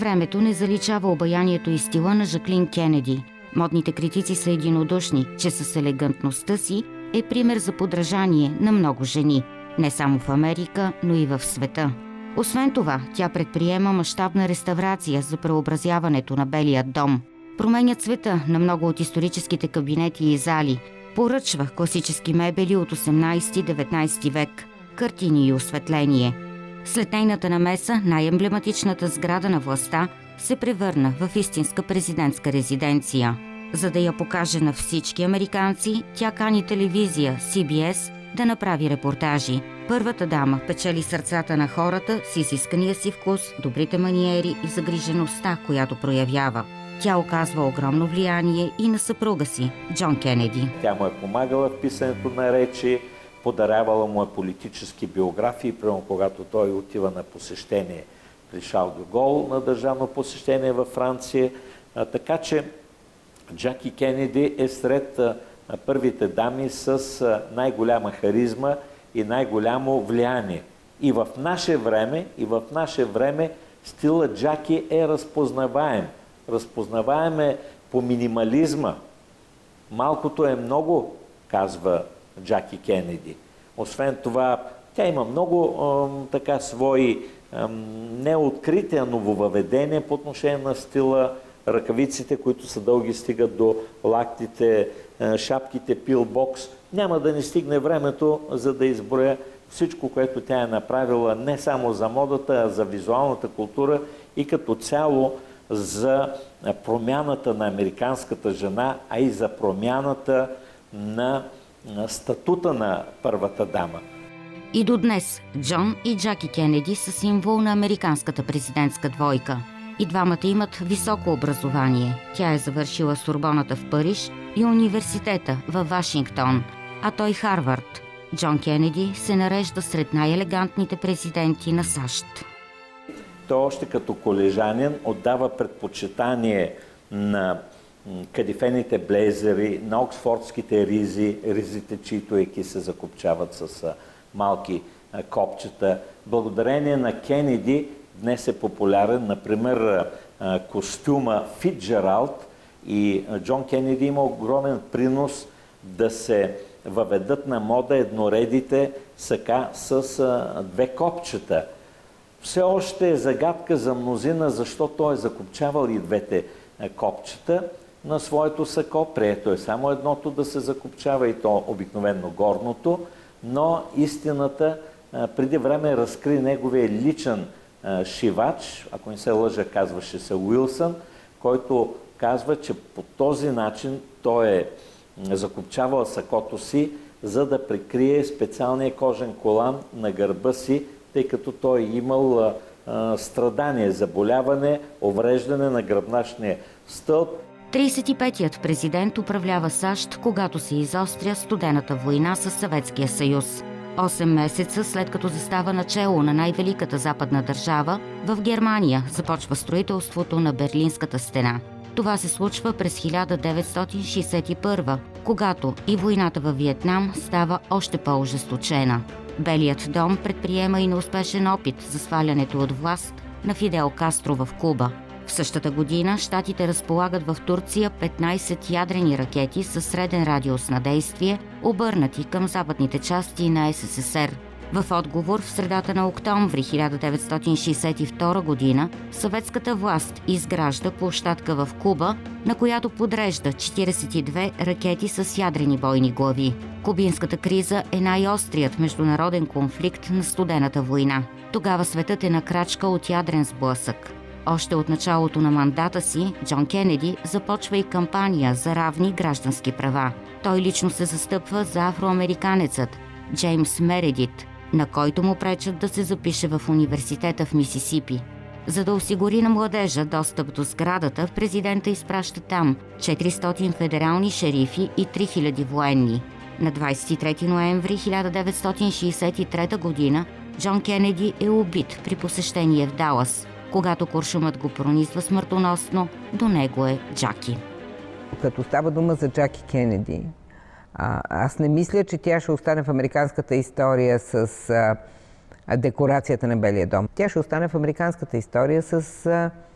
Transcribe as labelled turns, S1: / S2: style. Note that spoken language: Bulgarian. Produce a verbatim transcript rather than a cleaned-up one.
S1: Времето не заличава обаянието и стила на Жаклин Кенеди. Модните критици са единодушни, че с елегантността си е пример за подражание на много жени, не само в Америка, но и в света. Освен това, тя предприема мащабна реставрация за преобразяването на Белия дом. Променя цвета на много от историческите кабинети и зали, поръчва класически мебели от осемнадесети-деветнадесети век, картини и осветление. След нейната намеса, най-емблематичната сграда на властта се превърна в истинска президентска резиденция. За да я покаже на всички американци, тя кани телевизия Си Би Ес да направи репортажи. Първата дама печели сърцата на хората с изискания си вкус, добрите маниери и загрижеността, която проявява. Тя оказва огромно влияние и на съпруга си, Джон Кенеди.
S2: Тя му е помагала в писането на речи, подарявала му е политически биографии, прямо когато той отива на посещение при Шарл де Гол, на държавно посещение във Франция. А, така че Джаки Кенеди е сред а, първите дами с а, най-голяма харизма и най-голямо влияние. И в наше време, и в наше време стилът Джаки е разпознаваем. Разпознаваем е по минимализма. Малкото е много, казва Джаки Кенеди. Освен това, тя има много ам, така свои ам, неоткрити, а нововъведения по отношение на стила. Ръкавиците, които са дълги, стигат до лактите, шапките, пилбокс. Няма да ни стигне времето, за да изброя всичко, което тя е направила не само за модата, а за визуалната култура и като цяло за промяната на американската жена, а и за промяната на статута на първата дама.
S1: И до днес Джон и Джаки Кенеди са символ на американската президентска двойка. И двамата имат високо образование. Тя е завършила Сорбоната в Париж и университета във Вашингтон, а той Харвард. Джон Кенеди се нарежда сред най-елегантните президенти на САЩ.
S2: Той още като колежанин отдава предпочитание на кадифените блейзери, на оксфордските ризи, ризите, чието еки се закопчават с малки копчета. Благодарение на Кенеди днес е популярен, например, костюма Фицджералд, и Джон Кенеди има огромен принос да се въведат на мода едноредите сака с две копчета. Все още е загадка за мнозина, защо той е закопчавал и двете копчета на своето сако. Прието е само едното да се закопчава, и то обикновено горното, но истината преди време разкри неговия личен шивач, ако не се лъжа, казваше се Уилсън, който казва, че по този начин той е закопчавал сакото си, за да прикрие специалния кожен колан на гърба си, тъй като той е имал а, страдание, заболяване, увреждане на гръбначния стълб.
S1: тридесет и петият президент управлява САЩ, когато се изостря студената война с Съветския съюз. Осем месеца след като застава начело на най-великата западна държава, в Германия започва строителството на Берлинската стена. Това се случва през хиляда деветстотин шейсет и първа, когато и войната във Виетнам става още по-ожесточена. Белият дом предприема и неуспешен опит за свалянето от власт на Фидел Кастро в Куба. В същата година щатите разполагат в Турция петнайсет ядрени ракети със среден радиус на действие, обърнати към западните части на Ес Ес Ес Ер. В отговор, в средата на октомври хиляда деветстотин шейсет и втора година, съветската власт изгражда площадка в Куба, на която подрежда четирийсет и две ракети с ядрени бойни глави. Кубинската криза е най-острият международен конфликт на студената война. Тогава светът е на крачка от ядрен сблъсък. Още от началото на мандата си, Джон Кенеди започва и кампания за равни граждански права. Той лично се застъпва за афроамериканецът Джеймс Мередит, на който му пречат да се запише в университета в Мисисипи. За да осигури на младежа достъп до сградата, президента изпраща там четиристотин федерални шерифи и три хиляди военни. На двайсет и трети ноември хиляда деветстотин шейсет и трета година Джон Кенеди е убит при посещение в Далас. Когато куршумът го пронизва смъртоносно, до него е Джаки.
S3: Като става дума за Джаки Кенеди, а, аз не мисля, че тя ще остане в американската история с а, декорацията на Белия дом. Тя ще остане в американската история с а,